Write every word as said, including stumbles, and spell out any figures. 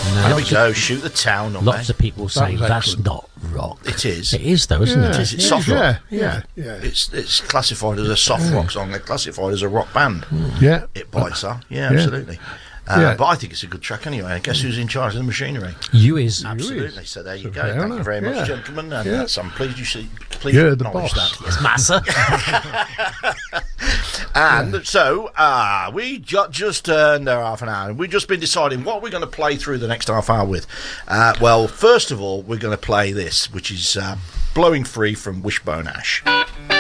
There we lots go. of, Shoot the town. Not lots they? of people saying was that's excellent. not rock. It is. It is, though, isn't Yeah. it? It is. It's soft yeah, rock. yeah, yeah, It's it's classified as a soft rock song. They're classified as a rock band. yeah. It bites are. Yeah, Yeah. absolutely. Uh, Yeah. But I think it's a good track anyway. I guess who's in charge of the machinery? You is. Absolutely. So there you So go. fair Thank you enough. very much, Yeah. gentlemen. And Yeah. that's, I'm pleased you see. Please You're the acknowledge boss. that. Yes. Massa. And so uh, we ju- just turned our half an hour, and we've just been deciding what we're going to play through the next half hour with. Uh, well, first of all, we're going to play this, which is uh, Blowing Free from Wishbone Ash.